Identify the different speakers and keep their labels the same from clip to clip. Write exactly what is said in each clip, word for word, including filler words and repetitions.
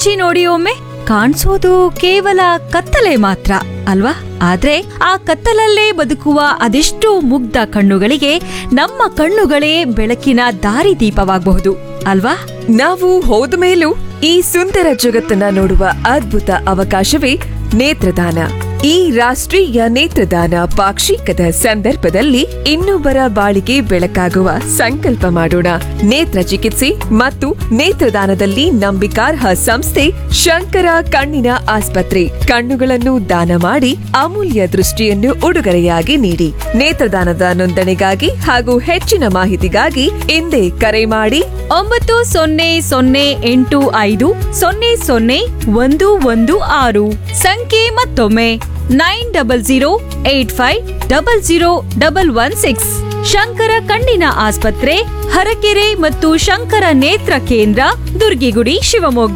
Speaker 1: ಮುಚ್ಚಿ ನೋಡಿ ಒಮ್ಮೆ. ಕಾಣಿಸೋದು ಕೇವಲ ಕತ್ತಲೆ ಮಾತ್ರ ಅಲ್ವಾ? ಆದ್ರೆ ಆ ಕತ್ತಲಲ್ಲೇ ಬದುಕುವ ಅದೆಷ್ಟೋ ಮುಗ್ಧ ಕಣ್ಣುಗಳಿಗೆ ನಮ್ಮ ಕಣ್ಣುಗಳೇ ಬೆಳಕಿನ ದಾರಿದೀಪವಾಗಬಹುದು ಅಲ್ವಾ?
Speaker 2: ನಾವು ಹೋದ ಮೇಲೂ ಈ ಸುಂದರ ಜಗತ್ತನ್ನ ನೋಡುವ ಅದ್ಭುತ ಅವಕಾಶವೇ ನೇತ್ರದಾನ. ಈ ರಾಷ್ಟ್ರೀಯ ನೇತ್ರದಾನ ಪಾಕ್ಷಿಕದ ಸಂದರ್ಭದಲ್ಲಿ ಇನ್ನೊಬ್ಬರ ಬಾಳಿಗೆ ಬೆಳಕಾಗುವ ಸಂಕಲ್ಪ ಮಾಡೋಣ. ನೇತ್ರ ಚಿಕಿತ್ಸೆ ಮತ್ತು ನೇತ್ರದಾನದಲ್ಲಿ ನಂಬಿಕಾರ್ಹ ಸಂಸ್ಥೆ ಶಂಕರ ಕಣ್ಣಿನ ಆಸ್ಪತ್ರೆ. ಕಣ್ಣುಗಳನ್ನು ದಾನ ಮಾಡಿ ಅಮೂಲ್ಯ ದೃಷ್ಟಿಯನ್ನು ಉಡುಗೊರೆಯಾಗಿ ನೀಡಿ. ನೇತ್ರದಾನದ ನೋಂದಣಿಗಾಗಿ ಹಾಗೂ ಹೆಚ್ಚಿನ ಮಾಹಿತಿಗಾಗಿ ಹಿಂದೆ ಕರೆ ಮಾಡಿ
Speaker 1: ಒಂಬತ್ತು ಸೊನ್ನೆ ಸೊನ್ನೆ ಎಂಟು ಐದು ಸೊನ್ನೆ ಸೊನ್ನೆ ಒಂದು ಒಂದು ಆರು. ಸಂಖ್ಯೆ ಮತ್ತೊಮ್ಮೆ nine double zero eight five double zero double one six. Shankara ಕಣ್ಣಿನ ಆಸ್ಪತ್ರೆ, ಹರಕೆರೆ ಮತ್ತು ಶಂಕರ ನೇತ್ರ ಕೇಂದ್ರ, ದುರ್ಗಿಗುಡಿ, ಶಿವಮೊಗ್ಗ.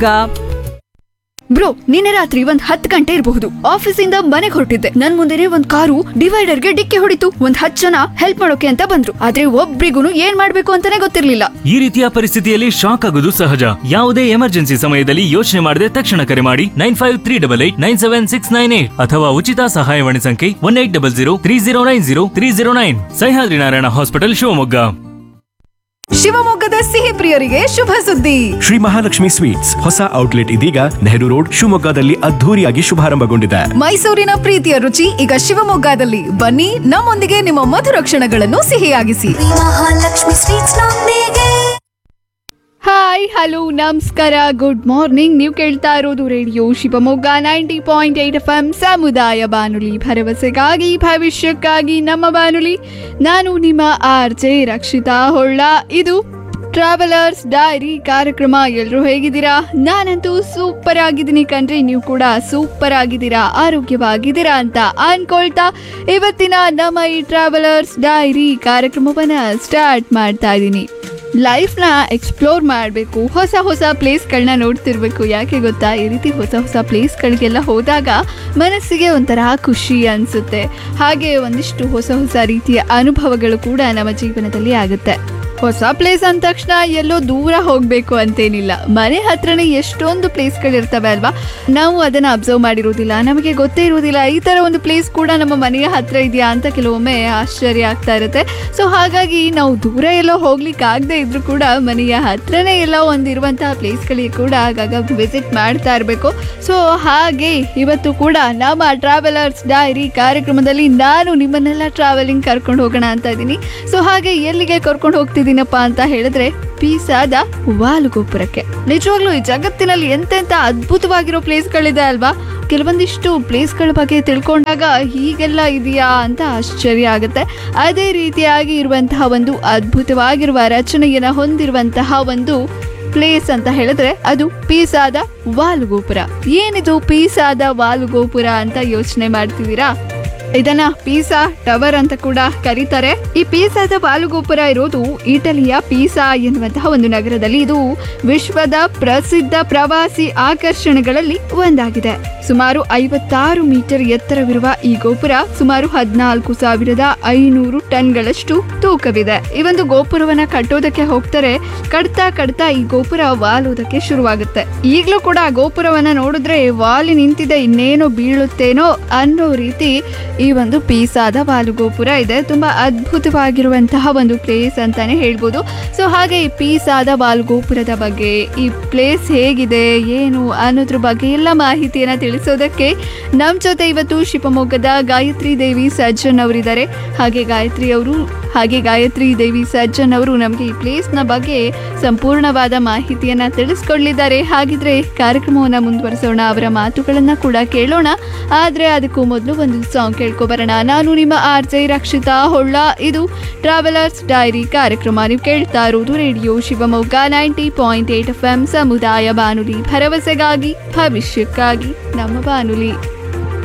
Speaker 3: ಬ್ರೋ, ನಿನ್ನೆ ರಾತ್ರಿ ಒಂದ್ ಹತ್ತು ಗಂಟೆ ಇರಬಹುದು. ಆಫೀಸಿಂದ ಮನೆಗೆ ಹೊರಟಿದ್ದೆ. ನನ್ ಮುಂದೆನೆ ಒಂದ್ ಕಾರು ಡಿವೈಡರ್ಗೆ ಡಿಕ್ಕಿ ಹೊಡಿತು. ಒಂದ್ ಹತ್ತು ಜನ ಹೆಲ್ಪ್ ಮಾಡೋಕೆ ಅಂತ ಬಂದ್ರು. ಆದ್ರೆ ಒಬ್ರಿಗೂ ಏನ್ ಮಾಡ್ಬೇಕು ಅಂತಾನೆ ಗೊತ್ತಿರ್ಲಿಲ್ಲ.
Speaker 4: ಈ ರೀತಿಯ ಪರಿಸ್ಥಿತಿಯಲ್ಲಿ ಶಾಕ್ ಆಗೋದು ಸಹಜ. ಯಾವುದೇ ಎಮರ್ಜೆನ್ಸಿ ಸಮಯದಲ್ಲಿ ಯೋಚನೆ ಮಾಡದೆ ತಕ್ಷಣ ಕರೆ ಮಾಡಿ nine five three double eight nine seven six nine eight ಅಥವಾ ಉಚಿತ ಸಹಾಯವಾಣಿ ಸಂಖ್ಯೆ one eight double zero three zero nine zero three zero nine. Sahyadri Narayana hospital, Shivamogga.
Speaker 5: ಶಿವಮೊಗ್ಗದ ಸಿಹಿ ಪ್ರಿಯರಿಗೆ ಶುಭ ಸುದ್ದಿ.
Speaker 6: ಶ್ರೀ ಮಹಾಲಕ್ಷ್ಮಿ ಸ್ವೀಟ್ಸ್ ಹೊಸ ಔಟ್ಲೆಟ್ ಇದೀಗ ನೆಹರು ರೋಡ್, ಶಿವಮೊಗ್ಗದಲ್ಲಿ ಅದ್ಧೂರಿಯಾಗಿ ಶುಭಾರಂಭಗೊಂಡಿದೆ.
Speaker 5: ಮೈಸೂರಿನ ಪ್ರೀತಿಯ ರುಚಿ ಈಗ ಶಿವಮೊಗ್ಗದಲ್ಲಿ. ಬನ್ನಿ, ನಮ್ಮೊಂದಿಗೆ ನಿಮ್ಮ ಮಧುರ ಕ್ಷಣಗಳನ್ನು ಸಿಹಿಯಾಗಿಸಿ.
Speaker 7: ಮಹಾಲಕ್ಷ್ಮಿ ಸ್ವೀಟ್ಸ್ ನೊಂದಿಗೆ.
Speaker 3: ಹಾಯ್, ಹಲೋ, ನಮಸ್ಕಾರ, ಗುಡ್ ಮಾರ್ನಿಂಗ್. ನೀವು ಕೇಳ್ತಾ ಇರೋದು radio Shivamogga ninety point eight F M ಸಮುದಾಯ ಬಾನುಲಿ, ಭರವಸೆಗಾಗಿ ಭವಿಷ್ಯಕ್ಕಾಗಿ ನಮ್ಮ ಬಾನುಲಿ. ನಾನು ನಿಮ್ಮ ಆರ್ ಜೆ ರಕ್ಷಿತಾ ಹೊಳ್ಳ. ಇದು ಟ್ರಾವೆಲರ್ಸ್ ಡೈರಿ ಕಾರ್ಯಕ್ರಮ. ಎಲ್ಲರೂ ಹೇಗಿದ್ದೀರಾ? ನಾನಂತೂ ಸೂಪರ್ ಆಗಿದ್ದೀನಿ ಕಣ್ರಿ. ನೀವು ಕೂಡ ಸೂಪರ್ ಆಗಿದ್ದೀರಾ, ಆರೋಗ್ಯವಾಗಿದ್ದೀರಾ ಅಂತ ಅನ್ಕೊಳ್ತಾ ಇವತ್ತಿನ ನಮ್ಮ ಈ ಟ್ರಾವೆಲರ್ಸ್ ಡೈರಿ ಕಾರ್ಯಕ್ರಮವನ್ನ ಸ್ಟಾರ್ಟ್ ಮಾಡ್ತಾ ಇದ್ದೀನಿ. ಲೈಫ್ನ ಎಕ್ಸ್ಪ್ಲೋರ್ ಮಾಡಬೇಕು, ಹೊಸ ಹೊಸ ಪ್ಲೇಸ್ಗಳನ್ನ ನೋಡ್ತಿರ್ಬೇಕು. ಯಾಕೆ ಗೊತ್ತಾ, ಈ ರೀತಿ ಹೊಸ ಹೊಸ ಪ್ಲೇಸ್ಗಳಿಗೆಲ್ಲ ಹೋದಾಗ ಮನಸ್ಸಿಗೆ ಒಂಥರ ಖುಷಿ ಅನಿಸುತ್ತೆ. ಹಾಗೆ ಒಂದಿಷ್ಟು ಹೊಸ ಹೊಸ ರೀತಿಯ ಅನುಭವಗಳು ಕೂಡ ನಮ್ಮ ಜೀವನದಲ್ಲಿ ಆಗುತ್ತೆ. ಹೊಸ ಪ್ಲೇಸ್ ಅಂದ ತಕ್ಷಣ ಎಲ್ಲೋ ದೂರ ಹೋಗಬೇಕು ಅಂತೇನಿಲ್ಲ. ಮನೆ ಹತ್ರನೇ ಎಷ್ಟೊಂದು ಪ್ಲೇಸ್ಗಳಿರ್ತವೆ ಅಲ್ವಾ? ನಾವು ಅದನ್ನು ಅಬ್ಸರ್ವ್ ಮಾಡಿರೋದಿಲ್ಲ, ನಮಗೆ ಗೊತ್ತೇ ಇರೋದಿಲ್ಲ ಈ ಥರ ಒಂದು ಪ್ಲೇಸ್ ಕೂಡ ನಮ್ಮ ಮನೆಯ ಹತ್ರ ಇದೆಯಾ ಅಂತ ಕೆಲವೊಮ್ಮೆ ಆಶ್ಚರ್ಯ ಆಗ್ತಾ ಇರುತ್ತೆ. ಸೊ ಹಾಗಾಗಿ ನಾವು ದೂರ ಎಲ್ಲೋ ಹೋಗ್ಲಿಕ್ಕೆ ಆಗದೆ ಇದ್ರೂ ಕೂಡ ಮನೆಯ ಹತ್ರನೇ ಎಲ್ಲೋ ಒಂದಿರುವಂತಹ ಪ್ಲೇಸ್ಗಳಿಗೆ ಕೂಡ ಆಗಾಗ ವಿಸಿಟ್ ಮಾಡ್ತಾ ಇರಬೇಕು. ಸೊ ಹಾಗೆ ಇವತ್ತು ಕೂಡ ನಮ್ಮ ಟ್ರಾವೆಲರ್ಸ್ ಡೈರಿ ಕಾರ್ಯಕ್ರಮದಲ್ಲಿ ನಾನು ನಿಮ್ಮನ್ನೆಲ್ಲ ಟ್ರಾವೆಲಿಂಗ್ ಕರ್ಕೊಂಡು ಹೋಗೋಣ ಅಂತ ಇದ್ದೀನಿ. ಸೊ ಹಾಗೆ ಎಲ್ಲಿಗೆ ಕರ್ಕೊಂಡು ಹೋಗ್ತಿದ್ದೀನಿ ಏನಪ್ಪಾ ಅಂತ ಹೇಳಿದ್ರೆ, ಪೀಸಾದ ವಾಲುಗೋಪುರಕ್ಕೆ. ನಿಜವಾಗ್ಲೂ ಈ ಜಗತ್ತಿನಲ್ಲಿ ಎಂತೆಂತ ಅದ್ಭುತವಾಗಿರೋ ಪ್ಲೇಸ್ಗಳಿದೆ ಅಲ್ವಾ? ಕೆಲವೊಂದಿಷ್ಟು ಪ್ಲೇಸ್ಗಳ ಬಗ್ಗೆ ತಿಳ್ಕೊಂಡಾಗ ಹೀಗೆಲ್ಲ ಇದೆಯಾ ಅಂತ ಆಶ್ಚರ್ಯ ಆಗುತ್ತೆ. ಅದೇ ರೀತಿಯಾಗಿ ಇರುವಂತಹ ಒಂದು ಅದ್ಭುತವಾಗಿರುವ ರಚನೆಯನ್ನು ಹೊಂದಿರುವಂತಹ ಒಂದು ಪ್ಲೇಸ್ ಅಂತ ಹೇಳಿದ್ರೆ ಅದು ಪೀಸಾದ ವಾಲುಗೋಪುರ. ಏನಿದು ಪೀಸಾದ ವಾಲುಗೋಪುರ ಅಂತ ಯೋಚನೆ ಮಾಡ್ತಿದ್ದೀರಾ? ಇದನ್ನ ಪೀಸಾ ಟವರ್ ಅಂತ ಕೂಡ ಕರೀತಾರೆ. ಈ ಪೀಸಾದ ವಾಲುಗೋಪುರ ಇರೋದು ಇಟಲಿಯ ಪೀಸಾ ಎನ್ನುವಂತಹ ಒಂದು ನಗರದಲ್ಲಿ. ಇದು ವಿಶ್ವದ ಪ್ರಸಿದ್ಧ ಪ್ರವಾಸಿ ಆಕರ್ಷಣೆಗಳಲ್ಲಿ ಒಂದಾಗಿದೆ. ಸುಮಾರು ಐವತ್ತಾರು ಮೀಟರ್ ಎತ್ತರವಿರುವ ಈ ಗೋಪುರ ಸುಮಾರು ಹದಿನಾಲ್ಕು ಸಾವಿರದ ಐನೂರು ಟನ್ಗಳಷ್ಟು ತೂಕವಿದೆ. ಈ ಒಂದು ಗೋಪುರವನ್ನ ಕಟ್ಟೋದಕ್ಕೆ ಹೋಗ್ತಾರೆ. ಕಟ್ತಾ ಕಟ್ತಾ ಈ ಗೋಪುರ ವಾಲೋದಕ್ಕೆ ಶುರುವಾಗುತ್ತೆ. ಈಗಲೂ ಕೂಡ ಗೋಪುರವನ್ನ ನೋಡಿದ್ರೆ ವಾಲಿ ನಿಂತಿದೆ, ಇನ್ನೇನೋ ಬೀಳುತ್ತೇನೋ ಅನ್ನೋ ರೀತಿ ಈ ಒಂದು ಪೀಸಾದ ವಾಲುಗೋಪುರ ಇದೆ. ತುಂಬಾ ಅದ್ಭುತವಾಗಿರುವಂತಹ ಒಂದು ಪ್ಲೇಸ್ ಅಂತಾನೆ ಹೇಳ್ಬೋದು. ಸೊ ಹಾಗೆ ಈ ಪೀಸಾದ ವಾಲುಗೋಪುರದ ಬಗ್ಗೆ, ಈ ಪ್ಲೇಸ್ ಹೇಗಿದೆ ಏನು ಅನ್ನೋದ್ರ ಬಗ್ಗೆ ಎಲ್ಲ ಮಾಹಿತಿಯನ್ನ ತಿಳಿಸೋದಕ್ಕೆ ನಮ್ಮ ಜೊತೆ ಇವತ್ತು ಶಿವಮೊಗ್ಗದ ಗಾಯತ್ರಿ ದೇವಿ ಸಜ್ಜನ್ ಅವರಿದ್ದಾರೆ. ಹಾಗೆ ಗಾಯತ್ರಿ ಅವರು ಹಾಗೆ ಗಾಯತ್ರಿ ದೇವಿ ಸಜ್ಜನ್ ಅವರು ನಮಗೆ ಈ ಪ್ಲೇಸ್ನ ಬಗ್ಗೆ ಸಂಪೂರ್ಣವಾದ ಮಾಹಿತಿಯನ್ನ ತಿಳಿಸ್ಕೊಡ್ಲಿದ್ದಾರೆ. ಹಾಗಿದ್ರೆ ಕಾರ್ಯಕ್ರಮವನ್ನ ಮುಂದುವರಿಸೋಣ, ಅವರ ಮಾತುಗಳನ್ನ ಕೂಡ ಕೇಳೋಣ. ಆದ್ರೆ ಅದಕ್ಕೂ ಮೊದಲು ಒಂದು ಸಾಂಗ್ ಕೇಳ್ಕೊಬರೋಣ. ನಾನು ನಿಮ್ಮ ಆರ್ ಜೆ ರಕ್ಷಿತಾ ಹೊಳ್ಳ. ಇದು ಟ್ರಾವೆಲರ್ಸ್ ಡೈರಿ ಕಾರ್ಯಕ್ರಮ. ನೀವು ಕೇಳ್ತಾ ಇರೋದು radio Shivamogga ninety point eight F M ಸಮುದಾಯ ಬಾನುಲಿ, ಭರವಸೆಗಾಗಿ ಭವಿಷ್ಯಕ್ಕಾಗಿ ನಮ್ಮ ಬಾನುಲಿ.